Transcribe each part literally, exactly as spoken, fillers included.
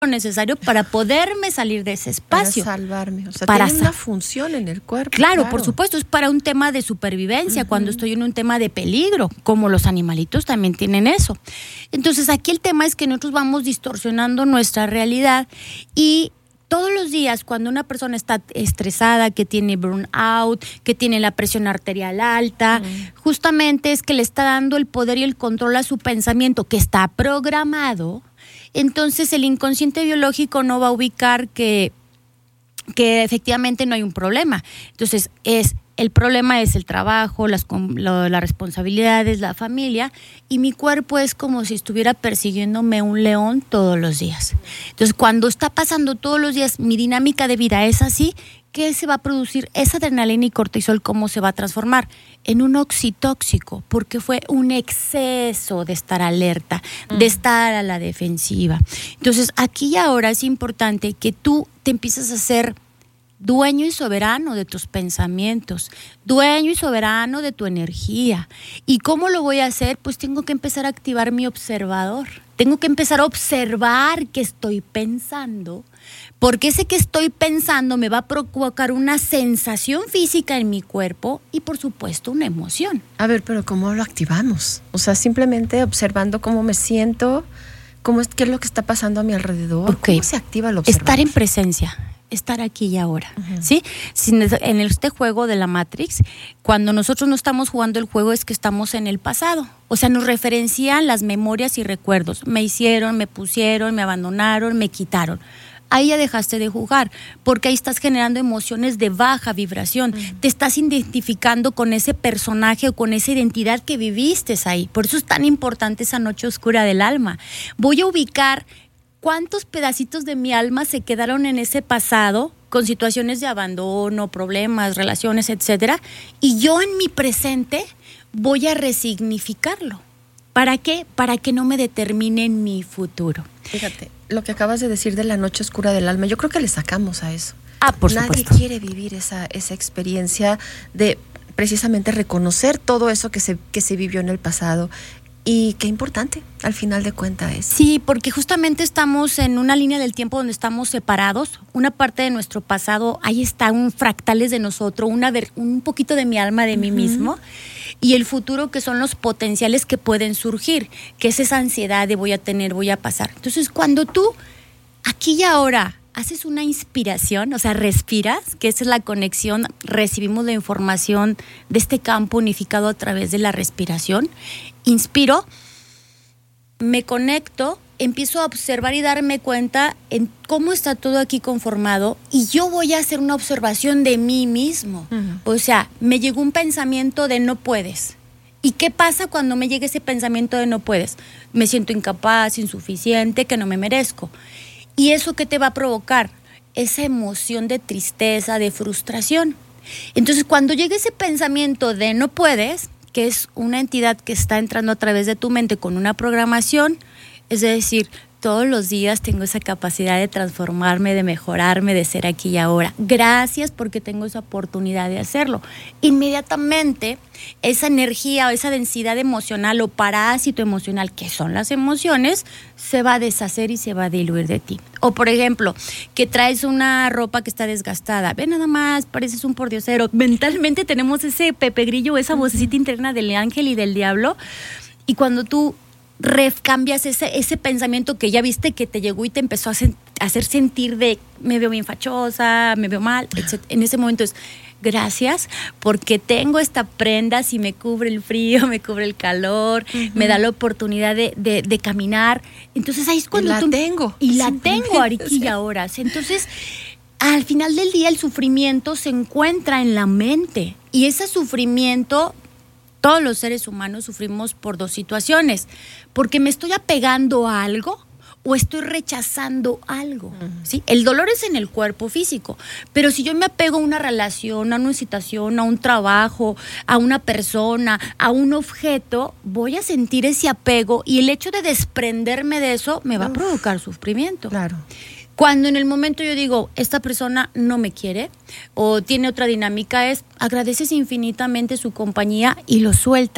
necesario para poderme salir de ese espacio. Para salvarme. O sea, para tiene sal- una función en el cuerpo. Claro, claro, por supuesto, es para un tema de supervivencia, uh-huh. cuando estoy en un tema de peligro, como los animalitos también tienen eso. Entonces, aquí el tema es que nosotros vamos distorsionando nuestra realidad y todos los días, cuando una persona está estresada, que tiene burnout, que tiene la presión arterial alta, uh-huh. justamente es que le está dando el poder y el control a su pensamiento, que está programado. Entonces el inconsciente biológico no va a ubicar que, que efectivamente no hay un problema. Entonces es el problema es el trabajo, las, lo, las responsabilidades, la familia, y mi cuerpo es como si estuviera persiguiéndome un león todos los días. Entonces cuando está pasando todos los días, mi dinámica de vida es así, ¿qué se va a producir? Esa adrenalina y cortisol, ¿cómo se va a transformar? En un oxitóxico, porque fue un exceso de estar alerta, mm. de estar a la defensiva. Entonces, aquí y ahora es importante que tú te empieces a ser dueño y soberano de tus pensamientos, dueño y soberano de tu energía. ¿Y cómo lo voy a hacer? Pues tengo que empezar a activar mi observador. Tengo que empezar a observar qué estoy pensando, porque ese que estoy pensando me va a provocar una sensación física en mi cuerpo y, por supuesto, una emoción. A ver, pero ¿cómo lo activamos? O sea, simplemente observando cómo me siento, cómo es, qué es lo que está pasando a mi alrededor. Okay. ¿Cómo se activa el observador? Estar en presencia. Estar aquí y ahora, uh-huh. ¿sí? En este juego de la Matrix, cuando nosotros no estamos jugando el juego es que estamos en el pasado. O sea, nos referencian las memorias y recuerdos. Me hicieron, me pusieron, me abandonaron, me quitaron. Ahí ya dejaste de jugar, porque ahí estás generando emociones de baja vibración. Uh-huh. Te estás identificando con ese personaje o con esa identidad que viviste ahí. Por eso es tan importante esa noche oscura del alma. Voy a ubicar ¿cuántos pedacitos de mi alma se quedaron en ese pasado con situaciones de abandono, problemas, relaciones, etcétera? Y yo en mi presente voy a resignificarlo. ¿Para qué? Para que no me determine mi futuro. Fíjate, lo que acabas de decir de la noche oscura del alma, yo creo que le sacamos a eso. Ah, por Nadie supuesto. quiere vivir esa, esa experiencia de precisamente reconocer todo eso que se, que se vivió en el pasado. Y qué importante, al final de cuentas es. Sí, porque justamente estamos en una línea del tiempo donde estamos separados. Una parte de nuestro pasado, ahí está, un fractales de nosotros, una ver, un poquito de mi alma, de uh-huh. mí mismo. Y el futuro, que son los potenciales que pueden surgir, que es esa ansiedad de voy a tener, voy a pasar. Entonces, cuando tú, aquí y ahora, haces una inspiración, o sea, respiras, que esa es la conexión, recibimos la información de este campo unificado a través de la respiración. Inspiro, me conecto, empiezo a observar y darme cuenta en cómo está todo aquí conformado, y yo voy a hacer una observación de mí mismo. Uh-huh. O sea, me llegó un pensamiento de no puedes. ¿Y qué pasa cuando me llega ese pensamiento de no puedes? Me siento incapaz, insuficiente, que no me merezco. ¿Y eso qué te va a provocar? Esa emoción de tristeza, de frustración. Entonces, cuando llega ese pensamiento de no puedes, que es una entidad que está entrando a través de tu mente con una programación, es decir, todos los días tengo esa capacidad de transformarme, de mejorarme, de ser aquí y ahora. Gracias porque tengo esa oportunidad de hacerlo. Inmediatamente, esa energía o esa densidad emocional o parásito emocional, que son las emociones, se va a deshacer y se va a diluir de ti. O, por ejemplo, que traes una ropa que está desgastada. Ve nada más, pareces un pordiosero. Mentalmente tenemos ese Pepe Grillo, esa vocecita interna del ángel y del diablo. Y cuando tú cambias ese, ese pensamiento que ya viste que te llegó y te empezó a, sen- a hacer sentir de me veo bien fachosa, me veo mal, etcétera. En ese momento es gracias porque tengo esta prenda, si me cubre el frío, me cubre el calor, uh-huh. me da la oportunidad de, de, de caminar. Entonces ahí es cuando y la tú... tengo. Y la tengo, aquí y ahora. Entonces, al final del día el sufrimiento se encuentra en la mente, y ese sufrimiento... Todos los seres humanos sufrimos por dos situaciones, porque me estoy apegando a algo o estoy rechazando algo, uh-huh. ¿sí? El dolor es en el cuerpo físico, pero si yo me apego a una relación, a una situación, a un trabajo, a una persona, a un objeto, voy a sentir ese apego, y el hecho de desprenderme de eso me va Uf, a provocar sufrimiento. Claro. Cuando en el momento yo digo, esta persona no me quiere o tiene otra dinámica, es agradeces infinitamente su compañía y lo sueltas.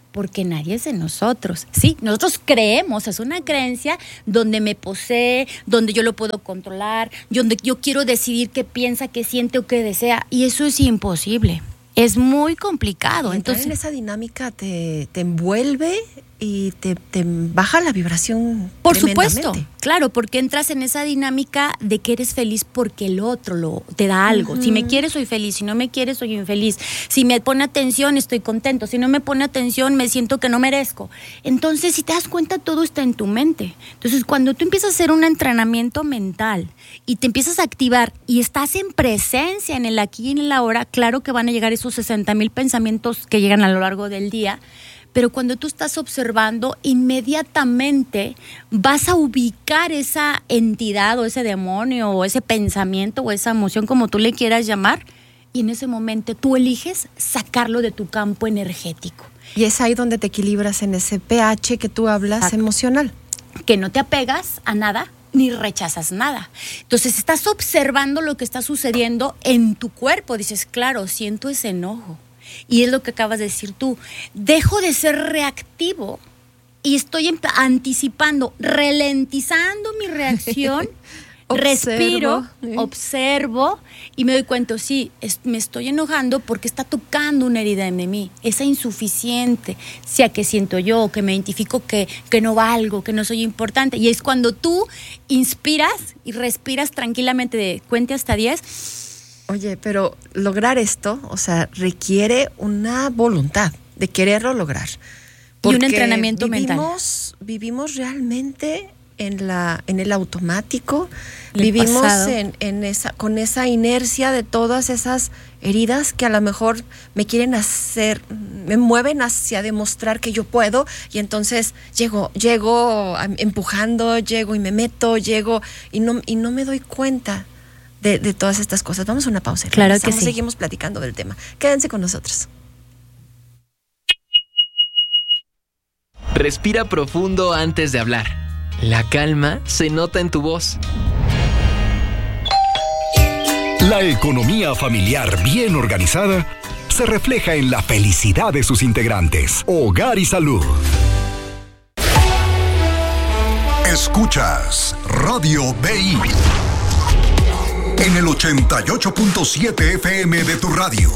Porque nadie es de nosotros. Sí, nosotros creemos, es una creencia donde me posee, donde yo lo puedo controlar, donde yo quiero decidir qué piensa, qué siente o qué desea. Y eso es imposible. Es muy complicado. Y Entonces, en esa dinámica te, te envuelve y te, te baja la vibración. Por supuesto, claro, porque entras en esa dinámica de que eres feliz porque el otro lo, te da algo. Uh-huh. Si me quieres, soy feliz. Si no me quieres, soy infeliz. Si me pone atención, estoy contento. Si no me pone atención, me siento que no merezco. Entonces, si te das cuenta, todo está en tu mente. Entonces, cuando tú empiezas a hacer un entrenamiento mental y te empiezas a activar y estás en presencia en el aquí y en el ahora, claro que van a llegar esos sesenta mil pensamientos que llegan a lo largo del día. Pero cuando tú estás observando, inmediatamente vas a ubicar esa entidad o ese demonio o ese pensamiento o esa emoción, como tú le quieras llamar, y en ese momento tú eliges sacarlo de tu campo energético. Y es ahí donde te equilibras en ese pH que tú hablas. Exacto. Emocional. Que no te apegas a nada ni rechazas nada. Entonces estás observando lo que está sucediendo en tu cuerpo. Dices, claro, siento ese enojo. Y es lo que acabas de decir tú. Dejo de ser reactivo y estoy anticipando, ralentizando mi reacción. Respiro, ¿sí? Observo y me doy cuenta, sí, es, me estoy enojando porque está tocando una herida en mí. Esa insuficiente, sea que siento yo, que me identifico que, que no valgo, que no soy importante. Y es cuando tú inspiras y respiras tranquilamente de cuente hasta diez. Oye, pero lograr esto, o sea, requiere una voluntad de quererlo lograr. Y un entrenamiento vivimos, mental. Vivimos realmente en la, en el automático, el vivimos pasado. en, en esa, con esa inercia de todas esas heridas que a lo mejor me quieren hacer, me mueven hacia demostrar que yo puedo, y entonces llego, llego empujando, llego y me meto, llego y no, y no me doy cuenta. De, de todas estas cosas. Vamos a una pausa. Claro que sí. Seguimos platicando del tema. Quédense con nosotros. Respira profundo antes de hablar. La calma se nota en tu voz. La economía familiar bien organizada se refleja en la felicidad de sus integrantes. Hogar y Salud. Escuchas Radio B I en el ochenta y ocho punto siete F M de tu radio.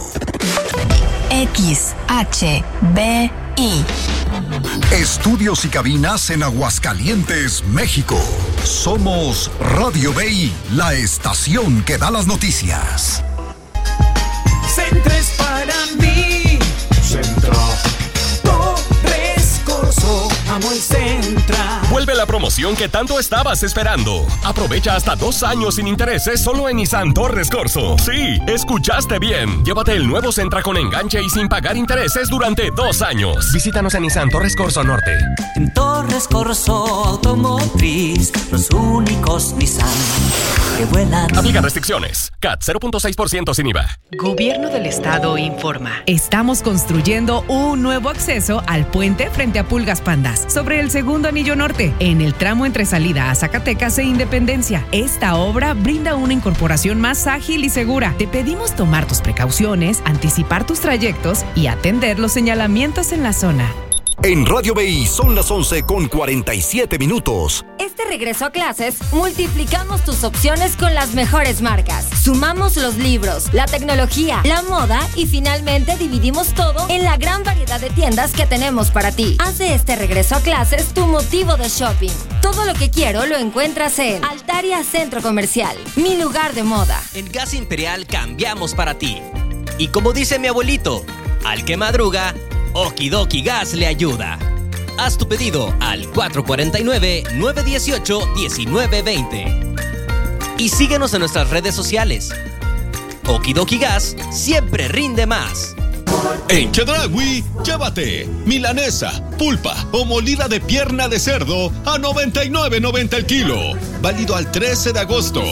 X H B I. Estudios y cabinas en Aguascalientes, México. Somos Radio B I, la estación que da las noticias. Centro es para mí. Centro. Torres Corso. Amo el Centro. Vuelve la promoción que tanto estabas esperando. Aprovecha hasta dos años sin intereses solo en Nissan Torres Corso. Sí, escuchaste bien. Llévate el nuevo Sentra con enganche y sin pagar intereses durante dos años. Visítanos en Nissan Torres Corso Norte. En Torres Corso Automotriz, los únicos Nissan que vuelan. Aplica restricciones. C A T cero punto seis por ciento sin I V A. Gobierno del Estado informa. Estamos construyendo un nuevo acceso al puente frente a Pulgas Pandas, sobre el segundo anillo norte, en el tramo entre salida a Zacatecas e Independencia. Esta obra brinda una incorporación más ágil y segura. Te pedimos tomar tus precauciones, anticipar tus trayectos y atender los señalamientos en la zona. En Radio B I son las once con cuarenta y siete minutos. Este regreso a clases, multiplicamos tus opciones con las mejores marcas. Sumamos los libros, la tecnología, la moda y finalmente dividimos todo en la gran variedad de tiendas que tenemos para ti. Haz de este regreso a clases tu motivo de shopping. Todo lo que quiero lo encuentras en Altaria Centro Comercial, mi lugar de moda. En Gas Imperial cambiamos para ti. Y como dice mi abuelito, al que madruga, Okidoki Gas le ayuda. Haz tu pedido al cuatro cuatro nueve, nueve uno ocho, uno nueve dos cero. Y síguenos en nuestras redes sociales. Okidoki Gas siempre rinde más. En Chedraui, llévate milanesa, pulpa o molida de pierna de cerdo a noventa y nueve noventa el kilo. Válido al trece de agosto.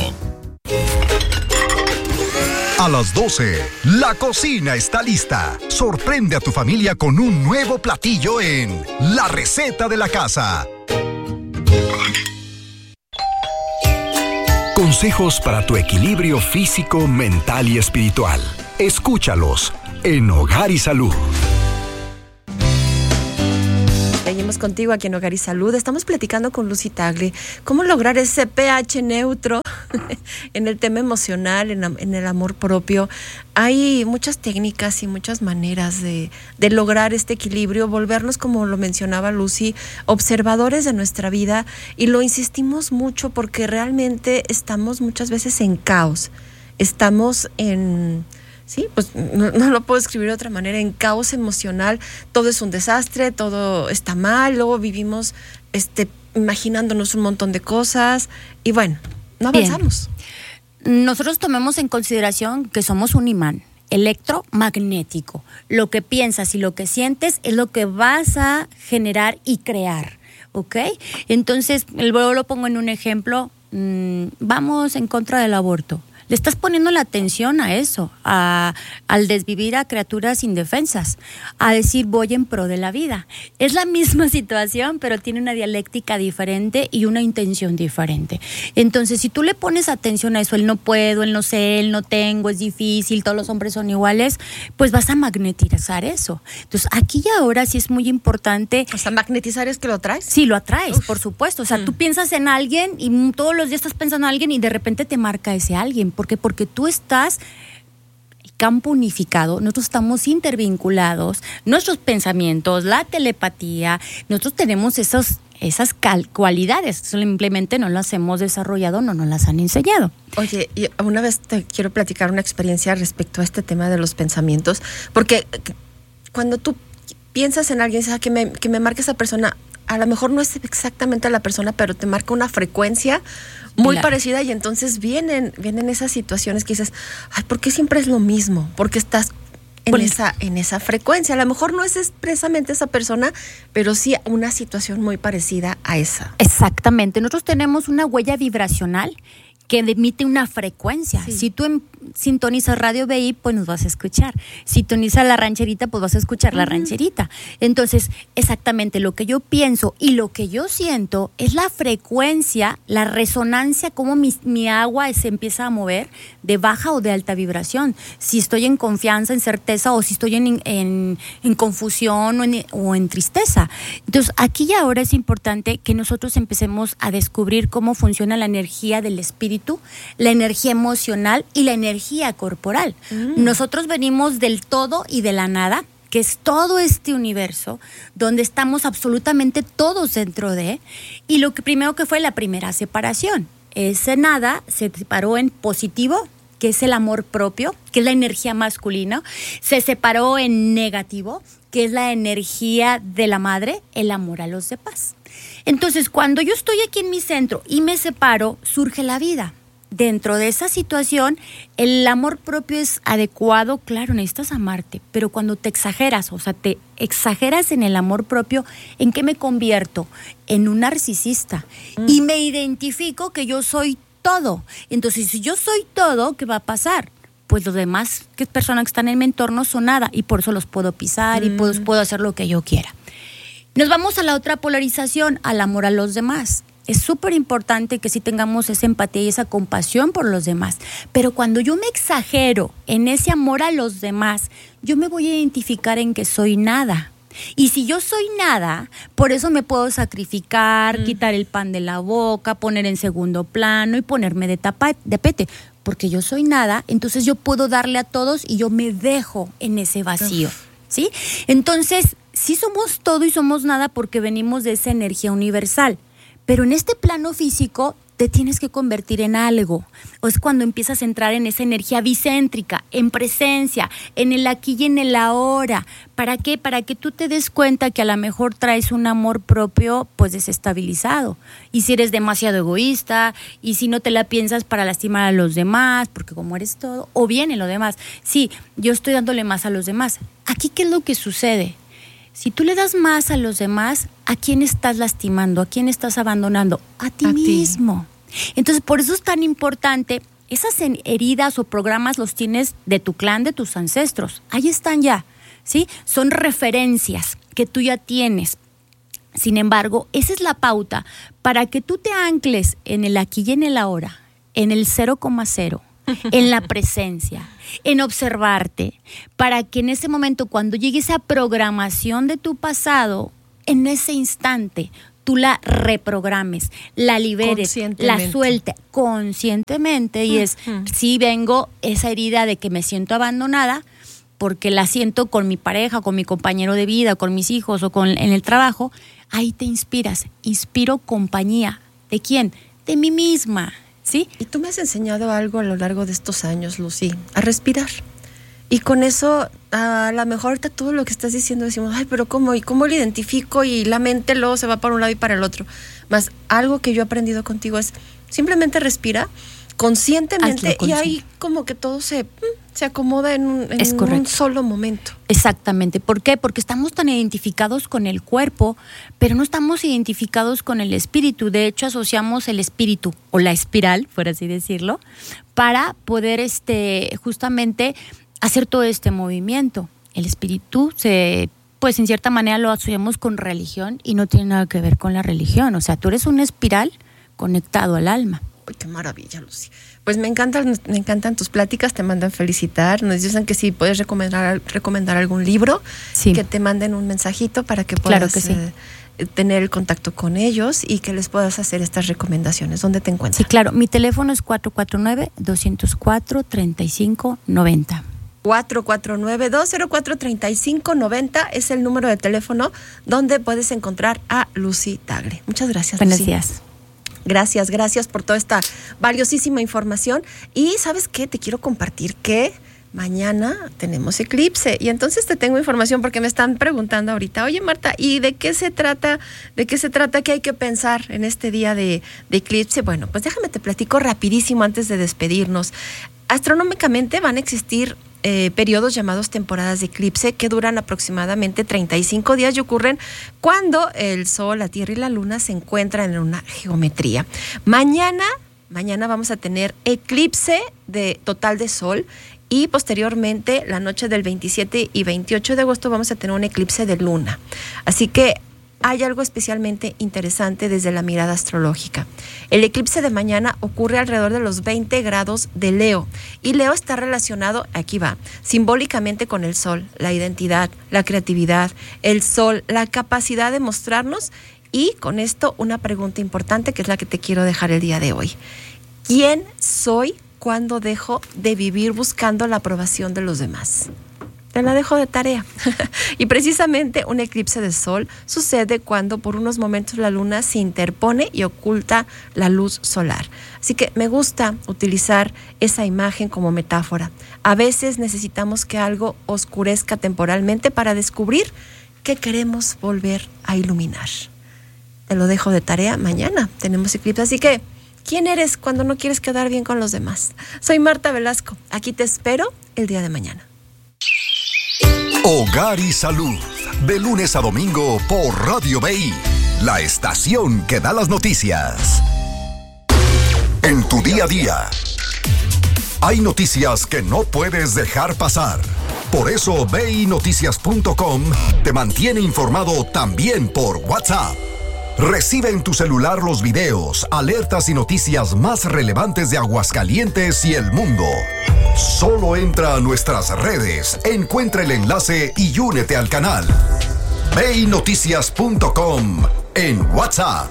A las doce, la cocina está lista. Sorprende a tu familia con un nuevo platillo en La Receta de la Casa. Consejos para tu equilibrio físico, mental y espiritual. Escúchalos en Hogar y Salud. Regresamos contigo aquí en Hogar y Salud. Estamos platicando con Lucy Tagle. ¿Cómo lograr ese pH neutro en el tema emocional, en, en el amor propio? Hay muchas técnicas y muchas maneras de, de lograr este equilibrio, volvernos, como lo mencionaba Lucy, observadores de nuestra vida, y lo insistimos mucho porque realmente estamos muchas veces en caos. Estamos en... Sí, pues no, no lo puedo escribir de otra manera, en caos emocional. Todo es un desastre, todo está mal, luego vivimos este, imaginándonos un montón de cosas y bueno, no avanzamos. Bien. Nosotros tomemos en consideración que somos un imán electromagnético. Lo que piensas y lo que sientes es lo que vas a generar y crear, ¿ok? Entonces, luego lo pongo en un ejemplo, mmm, vamos en contra del aborto. Le estás poniendo la atención a eso, a, al desvivir a criaturas indefensas, a decir voy en pro de la vida. Es la misma situación, pero tiene una dialéctica diferente y una intención diferente. Entonces, si tú le pones atención a eso, el no puedo, el no sé, el no tengo, es difícil, todos los hombres son iguales, pues vas a magnetizar eso. Entonces, aquí y ahora sí es muy importante. O sea, magnetizar es que lo traes. Sí, lo atraes, Uf. por supuesto. O sea, Mm. tú piensas en alguien y todos los días estás pensando en alguien y de repente te marca ese alguien. ¿Por qué? Porque tú estás campo unificado, nosotros estamos intervinculados, nuestros pensamientos, la telepatía, nosotros tenemos esos, esas cal- cualidades, simplemente no las hemos desarrollado, no nos las han enseñado. Oye, y una vez te quiero platicar una experiencia respecto a este tema de los pensamientos, porque cuando tú piensas en alguien, dices, ah, que me, que me marque esa persona, a lo mejor no es exactamente la persona, pero te marca una frecuencia muy Claro. parecida, y entonces vienen, vienen esas situaciones que dices, ay, ¿por qué siempre es lo mismo? Porque estás en Bueno. esa, en esa frecuencia. A lo mejor no es expresamente esa persona, pero sí una situación muy parecida a esa. Exactamente, nosotros tenemos una huella vibracional que emite una frecuencia. Sí. Si tú en, sintonizas Radio B I, pues nos vas a escuchar. Sintonizas La Rancherita, pues vas a escuchar La Rancherita. Entonces, exactamente lo que yo pienso y lo que yo siento es la frecuencia, la resonancia, cómo mi, mi agua se empieza a mover de baja o de alta vibración. Si estoy en confianza, en certeza, o si estoy en, en, en confusión o en, o en tristeza. Entonces, aquí y ahora es importante que nosotros empecemos a descubrir cómo funciona la energía del espíritu, la energía emocional y la energía corporal. Mm. Nosotros venimos del todo y de la nada, que es todo este universo, donde estamos absolutamente todos dentro de, y lo que primero que fue la primera separación. Ese nada se separó en positivo, que es el amor propio, que es la energía masculina, se separó en negativo, que es la energía de la madre, el amor a los demás. Entonces, cuando yo estoy aquí en mi centro y me separo, surge la vida. Dentro de esa situación, el amor propio es adecuado, claro, necesitas amarte, pero cuando te exageras, o sea, te exageras en el amor propio, ¿en qué me convierto? En un narcisista. Mm. Y me identifico que yo soy todo. Entonces, si yo soy todo, ¿qué va a pasar? Pues los demás que personas que están en mi entorno son nada, y por eso los puedo pisar mm. y puedo, puedo hacer lo que yo quiera. Nos vamos a la otra polarización, al amor a los demás. Es súper importante que sí tengamos esa empatía y esa compasión por los demás. Pero cuando yo me exagero en ese amor a los demás, yo me voy a identificar en que soy nada. Y si yo soy nada, por eso me puedo sacrificar, mm. quitar el pan de la boca, poner en segundo plano y ponerme de tapa, de pete. Porque yo soy nada, entonces yo puedo darle a todos y yo me dejo en ese vacío. Uf. ¿Sí? Entonces, sí somos todo y somos nada porque venimos de esa energía universal. Pero en este plano físico te tienes que convertir en algo. O es cuando empiezas a entrar en esa energía bicéntrica, en presencia, en el aquí y en el ahora. ¿Para qué? Para que tú te des cuenta que a lo mejor traes un amor propio pues desestabilizado. Y si eres demasiado egoísta, y si no te la piensas para lastimar a los demás, porque como eres todo, o bien en lo demás. Sí, yo estoy dándole más a los demás. Aquí, ¿qué es lo que sucede? Si tú le das más a los demás, ¿a quién estás lastimando? ¿A quién estás abandonando? A ti a mismo. Ti. Entonces, por eso es tan importante, esas heridas o programas los tienes de tu clan, de tus ancestros. Ahí están ya, ¿sí? Son referencias que tú ya tienes. Sin embargo, esa es la pauta para que tú te ancles en el aquí y en el ahora, en el cero coma cero. En la presencia, en observarte, para que en ese momento, cuando llegue esa programación de tu pasado, en ese instante tú la reprogrames, la liberes, la sueltes conscientemente y es, uh-huh. si vengo esa herida de que me siento abandonada, porque la siento con mi pareja, con mi compañero de vida, con mis hijos o con en el trabajo, ahí te inspiras, inspiro compañía. ¿De quién? De mí misma, ¿sí? Y tú me has enseñado algo a lo largo de estos años, Lucy, a respirar. Y con eso, a lo mejor ahorita todo lo que estás diciendo decimos, ay, pero ¿cómo? ¿Y cómo lo identifico? Y la mente luego se va para un lado y para el otro. Más algo que yo he aprendido contigo es simplemente respira conscientemente y ahí como que todo se, se acomoda en, un, en un solo momento. Exactamente. ¿Por qué? Porque estamos tan identificados con el cuerpo, pero no estamos identificados con el espíritu. De hecho, asociamos el espíritu o la espiral, por así decirlo, para poder este justamente hacer todo este movimiento. El espíritu se, pues en cierta manera lo asociamos con religión y no tiene nada que ver con la religión. O sea, tú eres una espiral conectado al alma. Uy, qué maravilla, Lucy. Pues me encantan, me encantan tus pláticas, te mandan felicitar, nos dicen que si puedes recomendar, recomendar algún libro, sí. que te manden un mensajito para que puedas claro que sí. eh, tener el contacto con ellos y que les puedas hacer estas recomendaciones. ¿Dónde te encuentras? Sí, claro, mi teléfono es cuatro cuatro nueve, dos cero cuatro, tres cinco nueve cero. cuatro cuatro nueve, dos cero cuatro, tres cinco nueve cero es el número de teléfono donde puedes encontrar a Lucy Tagle. Muchas gracias, Buenos Lucy. días. Gracias, gracias por toda esta valiosísima información. Y ¿sabes qué? Te quiero compartir que mañana tenemos eclipse. Y entonces te tengo información porque me están preguntando ahorita, oye Marta, ¿y de qué se trata? ¿De qué se trata? ¿Qué hay que pensar en este día de, de eclipse? Bueno, pues déjame te platico rapidísimo antes de despedirnos. Astronómicamente van a existir Eh, periodos llamados temporadas de eclipse que duran aproximadamente treinta y cinco días y ocurren cuando el Sol, la Tierra y la Luna se encuentran en una geometría. Mañana, mañana vamos a tener eclipse de total de Sol y posteriormente la noche del veintisiete y veintiocho de agosto vamos a tener un eclipse de Luna. Así que hay algo especialmente interesante desde la mirada astrológica. El eclipse de mañana ocurre alrededor de los veinte grados de Leo. Y Leo está relacionado, aquí va, simbólicamente con el Sol, la identidad, la creatividad, el Sol, la capacidad de mostrarnos. Y con esto una pregunta importante que es la que te quiero dejar el día de hoy. ¿Quién soy cuando dejo de vivir buscando la aprobación de los demás? Te la dejo de tarea. Y precisamente un eclipse de Sol sucede cuando por unos momentos la Luna se interpone y oculta la luz solar. Así que me gusta utilizar esa imagen como metáfora. A veces necesitamos que algo oscurezca temporalmente para descubrir que queremos volver a iluminar. Te lo dejo de tarea. Mañana tenemos eclipse, así que ¿quién eres cuando no quieres quedar bien con los demás? Soy Marta Velasco. Aquí te espero el día de mañana. Hogar y Salud, de lunes a domingo por Radio B I, la estación que da las noticias. En tu día a día, hay noticias que no puedes dejar pasar. Por eso B I Noticias punto com te mantiene informado también por WhatsApp. Recibe en tu celular los videos, alertas y noticias más relevantes de Aguascalientes y el mundo. Solo entra a nuestras redes, encuentra el enlace y únete al canal. B I Noticias punto com en WhatsApp.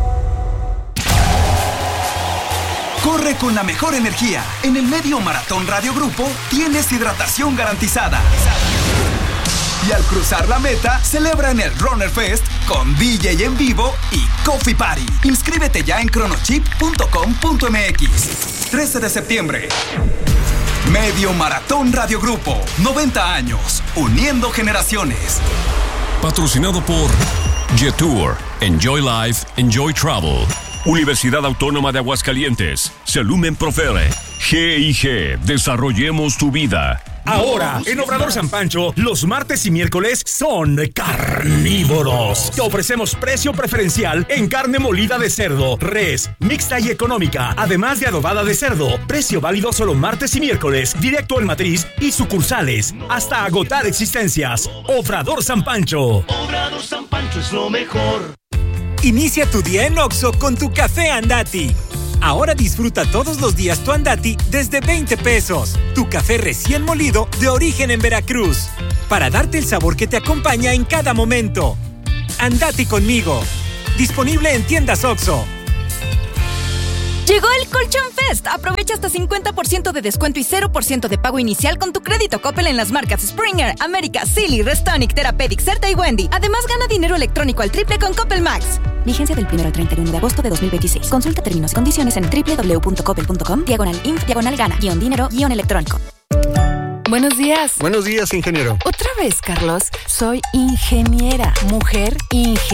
Corre con la mejor energía. En el Medio Maratón Radio Grupo tienes hidratación garantizada. Y al cruzar la meta, celebra en el Runner Fest con D J en vivo y Coffee Party. Inscríbete ya en cronochip punto com punto m x. trece de septiembre. Medio Maratón Radio Grupo. noventa años. Uniendo generaciones. Patrocinado por Jetour. Enjoy Life, Enjoy Travel. Universidad Autónoma de Aguascalientes. Celumen Profere. G I G. Desarrollemos tu vida. Ahora, en Obrador San Pancho, los martes y miércoles son carnívoros. Te ofrecemos precio preferencial en carne molida de cerdo, res, mixta y económica, además de adobada de cerdo. Precio válido solo martes y miércoles, directo en matriz y sucursales, hasta agotar existencias. Obrador San Pancho. Obrador San Pancho es lo mejor. Inicia tu día en Oxxo con tu café Andati. Ahora disfruta todos los días tu Andati desde veinte pesos. Tu café recién molido de origen en Veracruz. Para darte el sabor que te acompaña en cada momento. Andati conmigo. Disponible en tiendas OXXO. Llegó el Colchón Fest. Aprovecha hasta cincuenta por ciento de descuento y cero por ciento de pago inicial con tu crédito Coppel en las marcas Springer, América, Silly, Restonic, Therapeutic, Certa y Wendy. Además, gana dinero electrónico al triple con Coppel Max. Vigencia del primero al treinta y uno de agosto de dos mil veintiséis. Consulta términos y condiciones en doble u doble u doble u punto coppel punto com, diagonal inf, diagonal gana, guión dinero, guión electrónico. Buenos días. Buenos días, ingeniero. Otra vez, Carlos. Soy ingeniera, mujer ingeniera.